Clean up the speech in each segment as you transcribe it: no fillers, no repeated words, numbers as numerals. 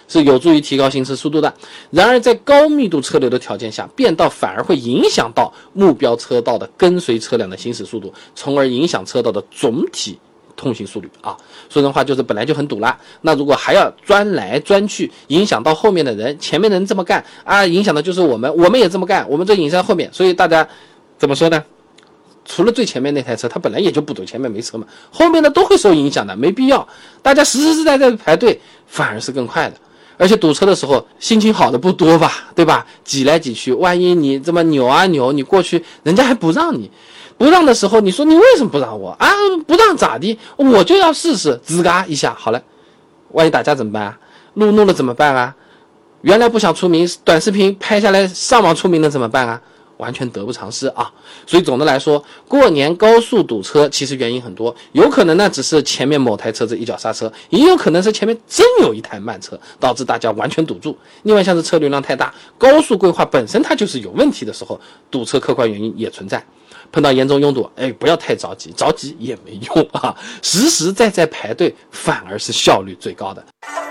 是有助于提高行驶速度的。然而在高密度车流的条件下，变道反而会影响到目标车道的跟随车辆的行驶速度，从而影响车道的总体通行速率啊。说人话就是本来就很堵了，那如果还要钻来钻去，影响到后面的人，前面的人这么干啊，影响的就是我们也这么干，我们这影响后面，所以大家怎么说呢？除了最前面那台车，它本来也就不堵，前面没车嘛，后面的都会受影响的，没必要。大家实实在在排队，反而是更快的。而且堵车的时候，心情好的不多吧，对吧？挤来挤去，万一你这么扭啊扭，你过去，人家还不让你。不让的时候，你说你为什么不让我啊？不让咋的？我就要试试，吱嘎一下，好了，万一打架怎么办啊？路怒了怎么办啊？原来不想出名，短视频拍下来上网出名了怎么办啊？完全得不偿失啊！所以总的来说，过年高速堵车其实原因很多，有可能呢只是前面某台车子一脚刹车，也有可能是前面真有一台慢车，导致大家完全堵住。另外像是车流量太大，高速规划本身它就是有问题的时候，堵车客观原因也存在。碰到严重拥堵，不要太着急，着急也没用啊，实实在在排队反而是效率最高的。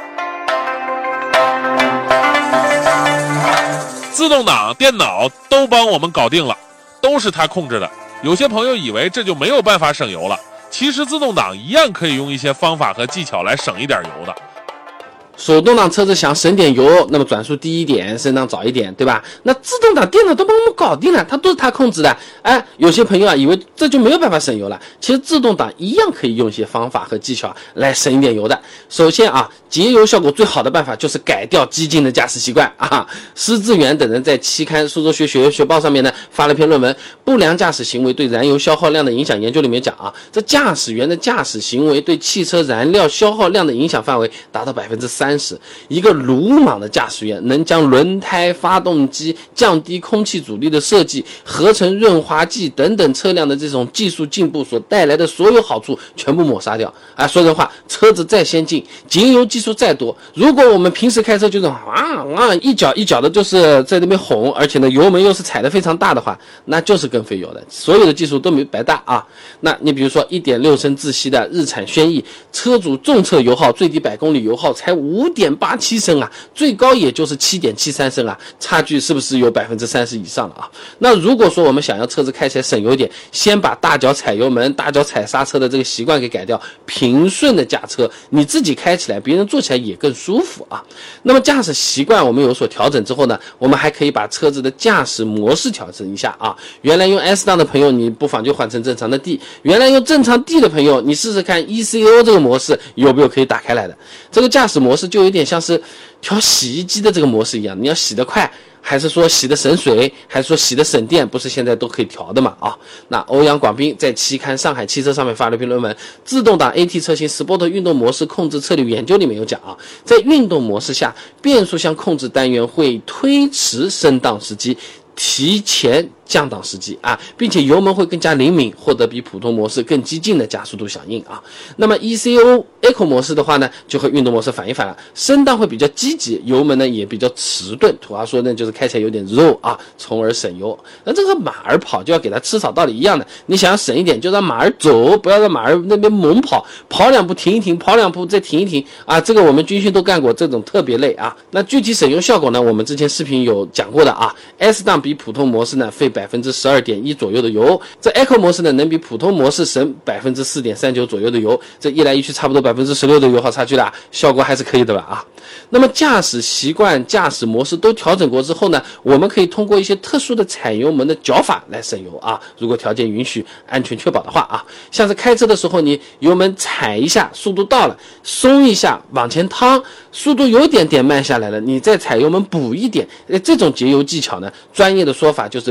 自动挡、电脑都帮我们搞定了，都是它控制的。有些朋友以为这就没有办法省油了，其实自动挡一样可以用一些方法和技巧来省一点油的。 手动挡车子想省点油，那么转速低一点，升档早一点，对吧？那自动挡电脑都帮我们搞定了，它都是它控制的。有些朋友以为这就没有办法省油了，其实自动挡一样可以用一些方法和技巧来省一点油的。首先节油效果最好的办法就是改掉激进的驾驶习惯啊。施志远等人在期刊《苏州学报》上面呢发了篇论文《不良驾驶行为对燃油消耗量的影响研究》，里面讲这驾驶员的驾驶行为对汽车燃料消耗量的影响范围达到30%。一个鲁莽的驾驶员能将轮胎、发动机、降低空气阻力的设计、合成润滑剂等等车辆的这种技术进步所带来的所有好处全部抹杀掉。说人话，车子再先进，节油技术再多，如果我们平时开车就是一脚一脚的就是在那边哄，而且呢油门又是踩得非常大的话，那就是更费油的，所有的技术都没白搭啊。那你比如说 1.6 升自吸的日产轩逸，车主重测油耗最低100公里油耗才5.87升啊，最高也就是7.73升啊，差距是不是有30%以上了啊？那如果说我们想要车子开起来省油点，先把大脚踩油门、大脚踩刹车的这个习惯给改掉，平顺的驾车，你自己开起来，别人坐起来也更舒服啊。那么驾驶习惯我们有所调整之后呢，我们还可以把车子的驾驶模式调整一下啊。原来用 S 档的朋友，你不妨就换成正常的 D； 原来用正常 D 的朋友，你试试看 ECO 这个模式有没有可以打开来的。这个驾驶模式就有点像是调洗衣机的这个模式一样，你要洗得快，还是说洗得省水，还是说洗得省电，不是现在都可以调的嘛那欧阳广斌在期刊《上海汽车》上面发了一篇论文《自动挡 AT 车型 Sport 运动模式控制策略研究》，里面有讲在运动模式下，变速箱控制单元会推迟升档时机，提前降档时机并且油门会更加灵敏，获得比普通模式更激进的加速度响应那么 ECO Eco 模式的话呢，就和运动模式反一反了，升档会比较积极，油门呢也比较迟钝，土话说呢就是开起来有点肉从而省油。那这个马儿跑就要给它吃草道理一样的，你想要省一点就让马儿走，不要让马儿那边猛跑，跑两步停一停，跑两步再停一停这个我们军训都干过，这种特别累那具体省油效果呢，我们之前视频有讲过的S 档比普通模式呢费12.1%左右的油，这 Eco 模式呢能比普通模式省4.39%左右的油，这一来一去差不多16%的油耗差距啦，效果还是可以的吧那么驾驶习惯、驾驶模式都调整过之后呢，我们可以通过一些特殊的踩油门的脚法来省油如果条件允许、安全确保的话像是开车的时候，你油门踩一下，速度到了，松一下往前趟，速度有点慢下来了，你再踩油门补一点，这种节油技巧呢，专业的说法就是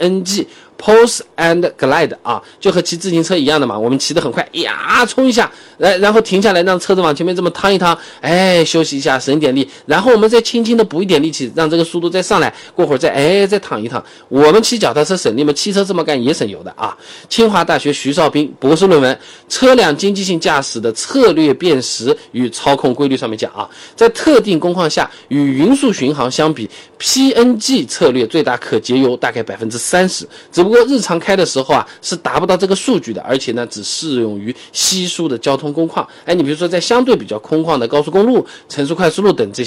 PNG。Pause and glide 就和骑自行车一样的嘛，我们骑得很快冲一下然后停下来，让车子往前面这么趟一趟，休息一下，省一点力，然后我们再轻轻的补一点力气，让这个速度再上来，过会儿再躺一躺。我们骑脚踏车省力嘛，汽车这么干也省油的清华大学徐绍斌博士论文《车辆经济性驾驶的策略辨识与操控规律》上面讲在特定工况下，与匀速巡航相比， PNG 策略最大可节油大概30%，只不过日常开的时候是达不到这个数据的，而且呢只适用于稀疏的交通工况。你比如说在相对比较空旷的高速公路、城市快速路等这些